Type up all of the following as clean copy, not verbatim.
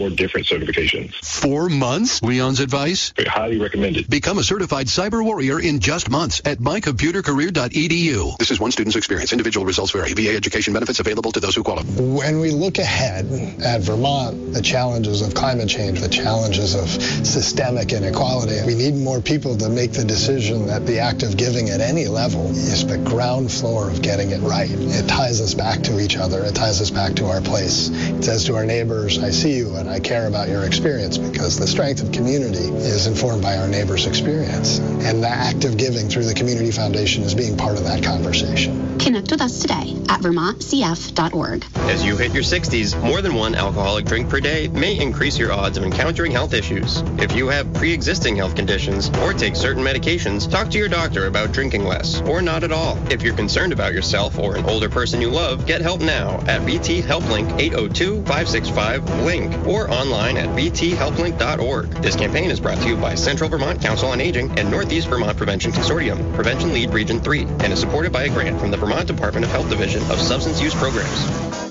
or different certifications. 4 months? Leon's advice? I highly recommend it. Become a certified cyber warrior in just months at mycomputercareer.edu. This is one student's experience. Individual results vary. VA education benefits available to those who qualify. When we look ahead at Vermont, the challenges of climate change, the challenges of systemic inequality, we need more people to make the decision that the act of giving at any level is the ground floor of getting it right. It ties us back to each other. It ties us back to our place. It says to our neighbors, I see you and I care about your experience, because the strength of community is informed by our neighbors' experience. And the act of giving through the Community Foundation is being part of that conversation. Connect with us today at vermontcf.org. As you hit your 60s, more than one alcoholic drink per day may increase your odds of encountering health issues. If you have pre-existing health conditions or take certain medications, talk to your doctor about drinking less or not at all. If you're concerned about yourself or an older person you love, get help now at VT HelpLink 802-565-LINK or online at vthelplink.org. This campaign is brought to you by Central Vermont Council on Aging and Northeast Vermont Prevention Consortium, Prevention Lead Region 3, and is supported by a grant from the Vermont Department of Health Division of Substance Use Programs.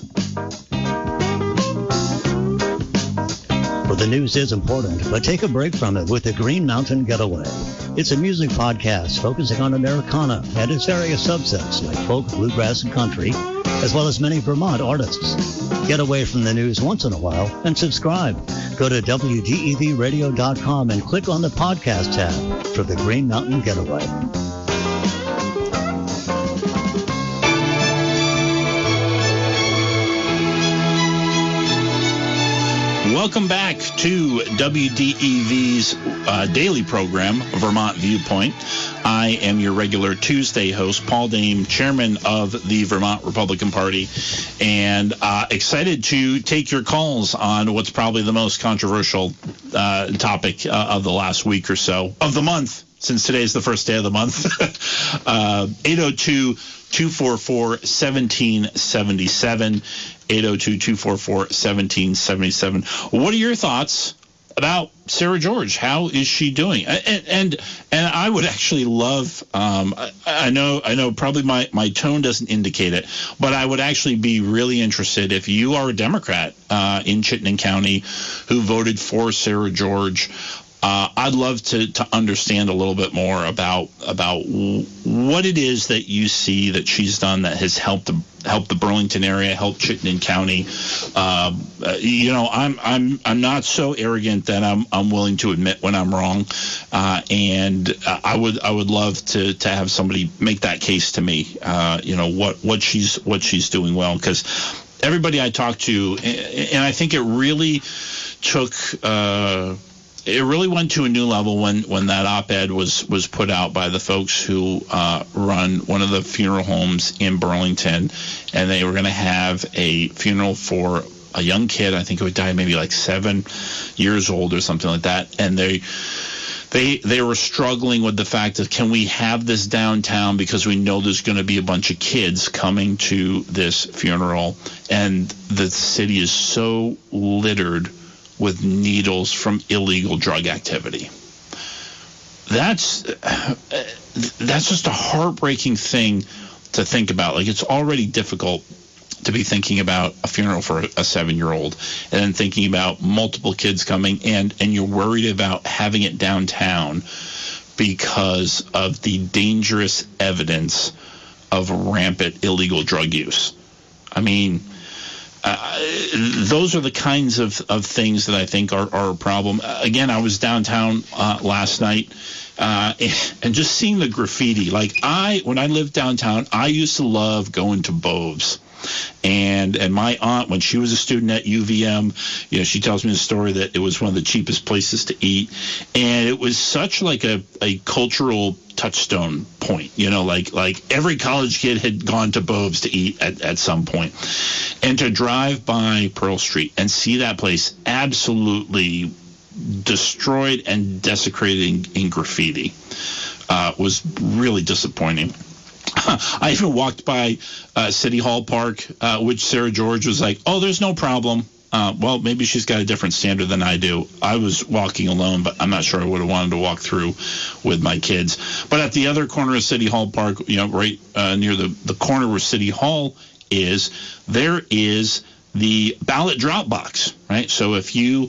Well, the news is important, but take a break from it with the Green Mountain Getaway. It's a music podcast focusing on Americana and its various subsets like folk, bluegrass, and country, as well as many Vermont artists. Get away from the news once in a while and subscribe. Go to WGEVradio.com and click on the podcast tab for the Green Mountain Getaway. Welcome back to WDEV's daily program, Vermont Viewpoint. I am your regular Tuesday host, Paul Dame, chairman of the Vermont Republican Party, and excited to take your calls on what's probably the most controversial topic of the last week or so, of the month, since today's the first day of the month. 802-244-1777. 802-244-1777. What are your thoughts about Sarah George? How is she doing? And I would actually love, I know probably my tone doesn't indicate it, but I would actually be really interested if you are a Democrat in Chittenden County who voted for Sarah George. I'd love to understand a little bit more about what it is that you see that she's done that has helped the Burlington area, helped Chittenden County. I'm not so arrogant that I'm willing to admit when I'm wrong, and I would love to have somebody make that case to me. What she's doing well, because everybody I talk to, and I think it really took. It really went to a new level when that op-ed was put out by the folks who run one of the funeral homes in Burlington, and they were going to have a funeral for a young kid. I think it would die maybe like 7 years old or something like that, and they were struggling with the fact that, can we have this downtown, because we know there's going to be a bunch of kids coming to this funeral, and the city is so littered with needles from illegal drug activity. That's just a heartbreaking thing to think about. Like, it's already difficult to be thinking about a funeral for a 7-year-old, and then thinking about multiple kids coming, and you're worried about having it downtown because of the dangerous evidence of rampant illegal drug use. I mean, those are the kinds of things that I think are a problem. Again, I was downtown last night, and just seeing the graffiti. Like, when I lived downtown, I used to love going to Bove's. And my aunt, when she was a student at UVM, she tells me the story that it was one of the cheapest places to eat, and it was such like a cultural touchstone point. Like every college kid had gone to Bove's to eat at some point, and to drive by Pearl Street and see that place absolutely destroyed and desecrated in graffiti was really disappointing. I even walked by City Hall Park, which Sarah George was like, oh, there's no problem. Well, maybe she's got a different standard than I do. I was walking alone, but I'm not sure I would have wanted to walk through with my kids. But at the other corner of City Hall Park, right near the corner where City Hall is, there is the ballot drop box, right? So if you